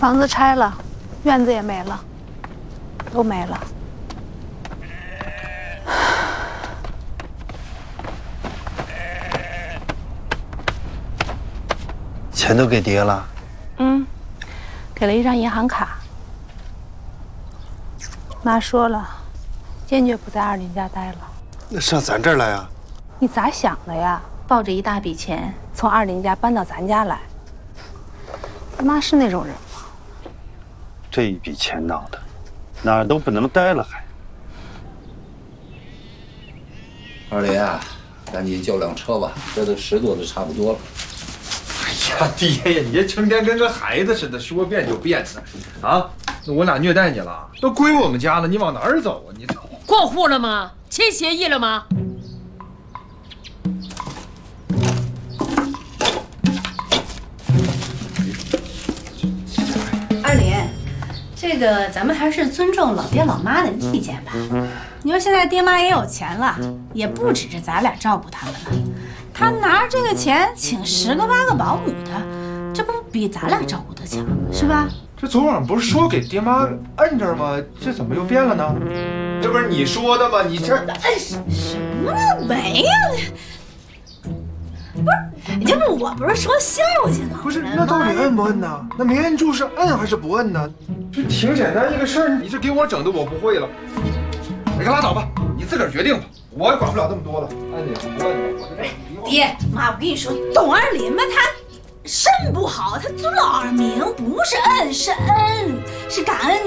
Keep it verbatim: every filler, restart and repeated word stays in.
房子拆了，院子也没了，都没了。 钱都给爹了？ 嗯，给了一张银行卡。妈说了，坚决不在二林家待了。 那上咱这儿来啊？ 你咋想的呀？抱着一大笔钱从二林家搬到咱家来？妈是那种人吗？ 这一笔钱闹的，哪儿都不能待了还。 二林啊，赶紧叫辆车吧，这都十多的差不多了。 哎呀，爹呀，你这成天跟个孩子似的，说变就变的，啊？那我俩虐待你了？都归我们家了，你往哪儿走啊？你过户了吗？签协议了吗？ 二林，这个咱们还是尊重老爹老妈的意见吧。你说现在爹妈也有钱了，也不指着咱俩照顾他们了。他拿着这个钱请十个八个保姆的，这不比咱俩照顾的强是吧？ 这昨晚不是说给爹妈摁这儿吗？这怎么又变了呢？这不是你说的吗？你这哎，什么都没呀？不是，要不我不是说孝敬老人吗？ 不是，那到底摁不摁呢？那没摁住是摁还是不摁呢？这挺简单一个事儿，你这给我整的我不会了。你可拉倒吧，你自个儿决定吧，我也管不了那么多了。摁你不摁你，我这爹妈，我跟你说，董二林吧，他肾不好，他尊老二名，不是恩是恩，是感恩的。